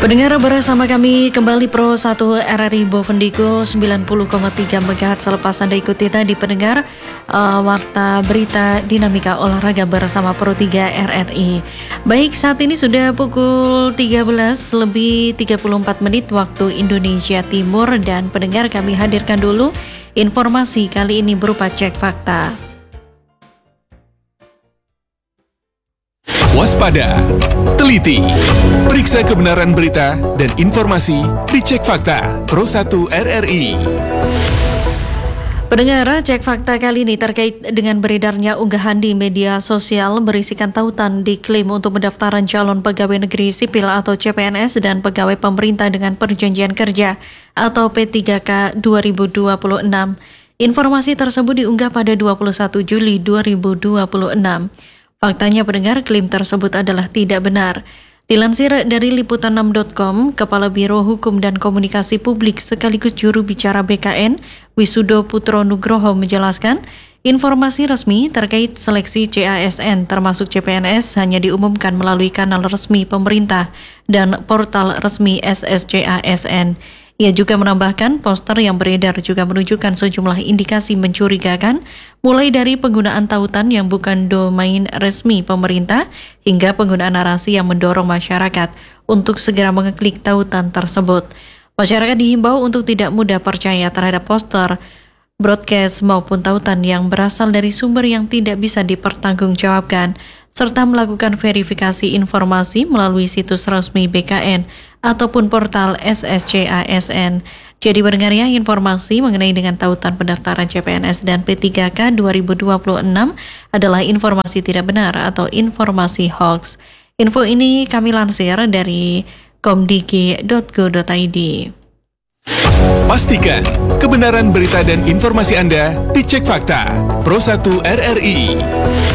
Pendengar, bersama kami kembali Pro 1 RRI Bovendigul 90,3 MHz. Selepas Anda ikuti tadi pendengar warta berita dinamika olahraga bersama Pro 3 RRI. Baik, saat ini sudah pukul 13 lebih 34 menit waktu Indonesia Timur, dan pendengar, kami hadirkan dulu informasi kali ini berupa cek fakta. Waspada, teliti, periksa kebenaran berita dan informasi di Cek Fakta Pro 1 RRI. Pendengar, cek fakta kali ini terkait dengan beredarnya unggahan di media sosial berisikan tautan diklaim untuk pendaftaran calon pegawai negeri sipil atau CPNS dan pegawai pemerintah dengan perjanjian kerja atau P3K 2026. Informasi tersebut diunggah pada 21 Juli 2026. Faktanya pendengar, klaim tersebut adalah tidak benar. Dilansir dari liputan6.com, Kepala Biro Hukum dan Komunikasi Publik sekaligus juru bicara BKN, Wisudo Putro Nugroho menjelaskan, informasi resmi terkait seleksi CASN termasuk CPNS hanya diumumkan melalui kanal resmi pemerintah dan portal resmi SSCASN. Ia juga menambahkan poster yang beredar juga menunjukkan sejumlah indikasi mencurigakan, mulai dari penggunaan tautan yang bukan domain resmi pemerintah hingga penggunaan narasi yang mendorong masyarakat untuk segera mengeklik tautan tersebut. Masyarakat dihimbau untuk tidak mudah percaya terhadap poster, broadcast maupun tautan yang berasal dari sumber yang tidak bisa dipertanggungjawabkan, serta melakukan verifikasi informasi melalui situs resmi BKN ataupun portal SSCASN. Jadi pendengar ya, informasi mengenai dengan tautan pendaftaran CPNS dan P3K 2026 adalah informasi tidak benar atau informasi hoax. Info ini kami lansir dari komdigi.go.id. Pastikan kebenaran berita dan informasi Anda di Cek Fakta Pro 1 RRI.